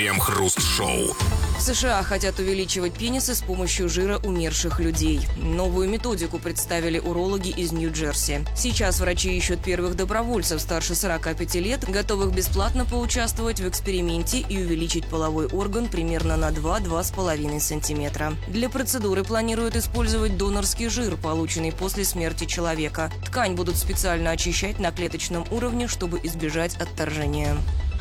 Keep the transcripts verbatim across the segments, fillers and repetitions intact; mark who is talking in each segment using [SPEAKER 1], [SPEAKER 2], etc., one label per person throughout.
[SPEAKER 1] Крем-хруст-шоу.
[SPEAKER 2] В США хотят увеличивать пенисы с помощью жира умерших людей. Новую методику представили урологи из Нью-Джерси. Сейчас врачи ищут первых добровольцев старше сорока пяти лет, готовых бесплатно поучаствовать в эксперименте и увеличить половой орган примерно на два-два с половиной сантиметра. Для процедуры планируют использовать донорский жир, полученный после смерти человека. Ткань будут специально очищать на клеточном уровне, чтобы избежать отторжения.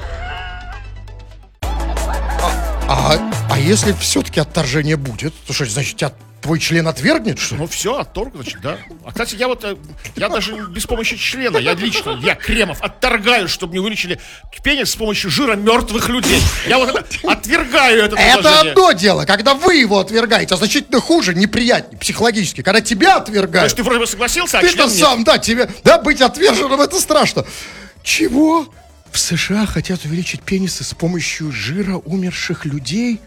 [SPEAKER 3] А, а если все-таки отторжение будет, то что, значит, тебя твой член отвергнет, что ли?
[SPEAKER 4] Ну все, отторг, значит, да. А, кстати, я вот, я даже без помощи члена, я лично, я, Кремов, отторгаю, чтобы мне вылечили пенис с помощью жира мертвых людей. Я вот это, отвергаю это предложение.
[SPEAKER 3] Это одно дело, когда вы его отвергаете, а значительно хуже, неприятнее, психологически, когда тебя отвергают.
[SPEAKER 4] То есть ты вроде бы согласился, а член
[SPEAKER 3] Ты-то
[SPEAKER 4] нет.
[SPEAKER 3] сам, да, тебе, да, быть отверженным, это страшно. Чего? В США хотят увеличить пенисы с помощью жира умерших людей?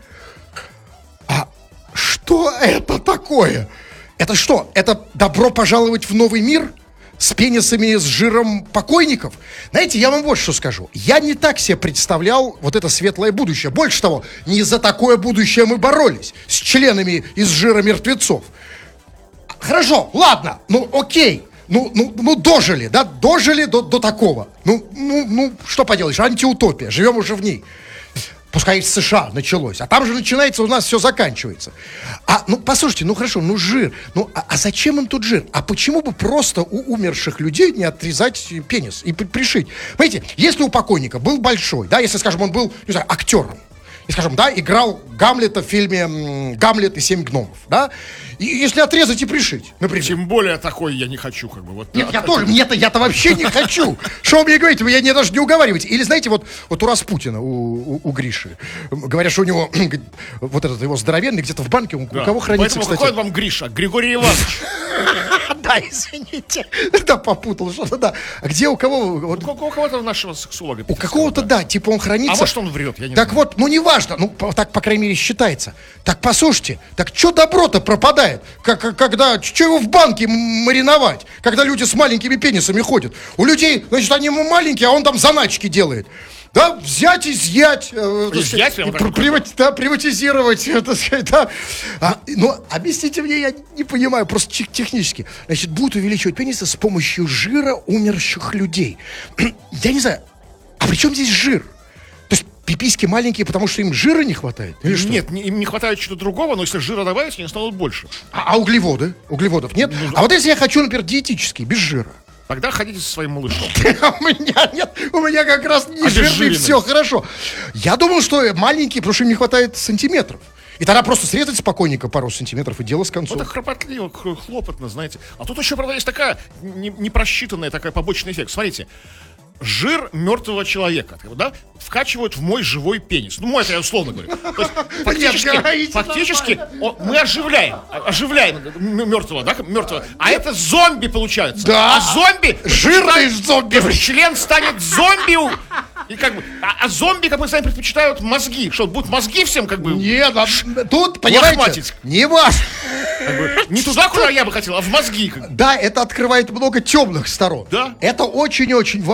[SPEAKER 3] А что это такое? Это что? Это добро пожаловать в новый мир? С пенисами, с жиром покойников? Знаете, я вам вот что скажу. Я не так себе представлял вот это светлое будущее. Больше того, не за такое будущее мы боролись. С членами из жира мертвецов. Хорошо, ладно, ну окей. Ну, ну, ну, дожили, да, дожили до, до такого. Ну, ну, ну, что поделаешь, антиутопия, живем уже в ней. Пускай из США началось, а там же начинается, у нас все заканчивается. А, ну, послушайте, ну, хорошо, ну, жир. Ну, а, а зачем им тут жир? А почему бы просто у умерших людей не отрезать пенис и при- пришить? Понимаете, если у покойника был большой, да, если, скажем, он был, не знаю, актером, и, скажем, да, играл Гамлета в фильме «Гамлет и семь гномов», да, и если отрезать и пришить, например.
[SPEAKER 4] Тем более такой я не хочу, как бы. Вот,
[SPEAKER 3] Нет,
[SPEAKER 4] да,
[SPEAKER 3] я тоже, мне-то, я-то вообще не хочу. Что вы мне говорите, вы меня даже не уговариваете. Или, знаете, вот, вот у Распутина, у, у, у Гриши, говорят, что у него вот этот его здоровенный где-то в банке, у
[SPEAKER 4] да.
[SPEAKER 3] кого хранится,
[SPEAKER 4] Поэтому
[SPEAKER 3] кстати...
[SPEAKER 4] какой вам Гриша? Григорий Иванович.
[SPEAKER 3] Да, извините. Да, попутал что-то, да. А где у кого... Вот,
[SPEAKER 4] у кого-то нашего сексолога.
[SPEAKER 3] У какого-то, да, типа он хранится...
[SPEAKER 4] А может он врет, я не
[SPEAKER 3] Так
[SPEAKER 4] знаю.
[SPEAKER 3] вот, ну неважно, ну так, по крайней мере, считается. Так послушайте, так что добро-то пропадает? Как, когда, что его в банке мариновать? Когда люди с маленькими пенисами ходят. У людей, значит, они маленькие, а он там заначки делает. Да, взять, изъять, э,
[SPEAKER 4] изъять
[SPEAKER 3] сказать,
[SPEAKER 4] прямо
[SPEAKER 3] при, приват, да, приватизировать, так сказать, да. А, ну, объясните мне, я не понимаю, просто тех, технически. Значит, будут увеличивать пенисы с помощью жира умерших людей. Я не знаю, а при чем здесь жир? То есть пиписьки маленькие, потому что им жира не хватает? Или что?
[SPEAKER 4] Нет, им не хватает чего-то другого, но если жира добавить, они станут больше.
[SPEAKER 3] А, а углеводы? Углеводов нет?
[SPEAKER 4] Ну,
[SPEAKER 3] а вот если я хочу, например, диетический, без жира?
[SPEAKER 4] Тогда ходите со своим малышом.
[SPEAKER 3] У меня нет, у меня как раз не жирный, все хорошо. Я думал, что маленькие, потому что им не хватает сантиметров. И тогда просто срезать спокойненько пару сантиметров и дело с концом.
[SPEAKER 4] Это хлопотливо, хлопотно, знаете. А тут еще, правда, есть такая непросчитанная такая побочный эффект. Смотрите. Жир мертвого человека, да, вкачивают в мой живой пенис. Ну, мой, это я условно говорю. То есть, фактически, фактически о, мы оживляем, оживляем мертвого, да, мертвого. А это зомби получается.
[SPEAKER 3] Да.
[SPEAKER 4] А зомби,
[SPEAKER 3] жирный зомби.
[SPEAKER 4] Член станет зомби. И как бы, а, а зомби, как мы знаем, предпочитают мозги. Что, будут мозги всем как бы...
[SPEAKER 3] Нет, а тут, понимаете, не важно.
[SPEAKER 4] Как бы, не туда, куда я бы хотел, а в мозги. Как бы.
[SPEAKER 3] Да, это открывает много темных сторон.
[SPEAKER 4] Да.
[SPEAKER 3] Это очень-очень...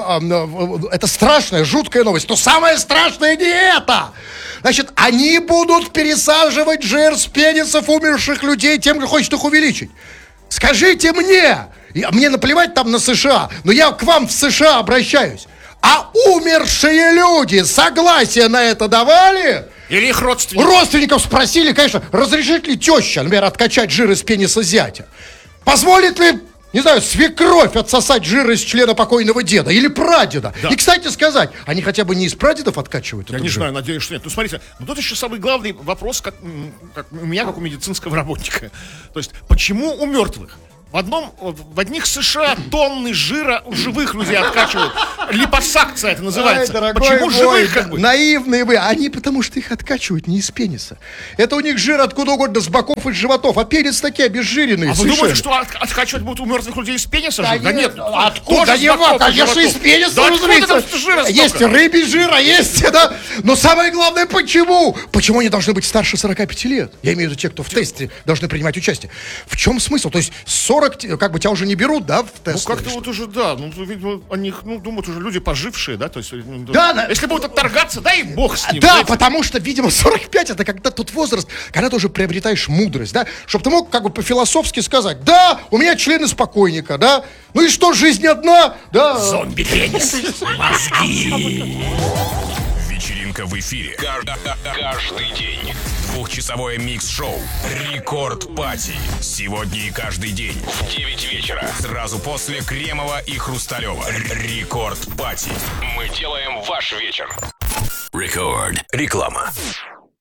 [SPEAKER 3] Это страшная, жуткая новость. Но самое страшное не это. Значит, они будут пересаживать жир с пенисов умерших людей тем, кто хочет их увеличить. Скажите мне, мне наплевать там на США, но я к вам в США обращаюсь. А умершие люди согласие на это давали?
[SPEAKER 4] Или их родственники?
[SPEAKER 3] Родственников спросили, конечно, разрешит ли теща, например, откачать жир из пениса зятя? Позволит ли, не знаю, свекровь отсосать жир из члена покойного деда или прадеда? Да. И, кстати сказать, они хотя бы не из прадедов откачивают?
[SPEAKER 4] Я не жир? знаю, надеюсь, что нет. Ну, смотрите, но тут еще самый главный вопрос, как, как у меня, как у медицинского работника. То есть, почему у мертвых? В одном, в одних США тонны жира у живых людей откачивают. Липосакция это называется.
[SPEAKER 3] Ай,
[SPEAKER 4] почему
[SPEAKER 3] мой,
[SPEAKER 4] живых как бы?
[SPEAKER 3] Наивные вы. Они потому что их откачивают не из пениса. Это у них жир откуда угодно, с боков и с животов. А пенис такие обезжиренные.
[SPEAKER 4] А вы думаете, что от, откачивать будут у мертвых людей из пениса?
[SPEAKER 3] Да,
[SPEAKER 4] жир? Да нет.
[SPEAKER 3] Откуда его? Конечно, из пениса,
[SPEAKER 4] да
[SPEAKER 3] разумеется.
[SPEAKER 4] Жира
[SPEAKER 3] есть рыбий жир, а есть, да. Но самое главное, почему? Почему они должны быть старше сорока пяти лет? Я имею в виду те, кто в тесте должны принимать участие. В чем смысл? То есть сорок, как бы тебя уже не берут, да, в
[SPEAKER 4] Ну,
[SPEAKER 3] тест?
[SPEAKER 4] как-то вот уже, да, ну, видимо, они, ну, думают уже люди пожившие, да, то есть... ну,
[SPEAKER 3] Да, на-
[SPEAKER 4] Если будут отторгаться, дай бог с ним.
[SPEAKER 3] Да,
[SPEAKER 4] знаете.
[SPEAKER 3] потому что, видимо, сорок пять это когда тот возраст, когда ты уже приобретаешь мудрость, да, чтобы ты мог как бы по-философски сказать, да, у меня члены спокойника, да, ну и что, жизнь одна, да.
[SPEAKER 1] Зомби-пенис. Мозги. Вечеринка в эфире. Каждый день. Двухчасовое микс-шоу «Рекорд Пати». Сегодня и каждый день в девять вечера. Сразу после Кремова и Хрусталева. Рекорд Пати. Мы делаем ваш вечер. Рекорд. Реклама.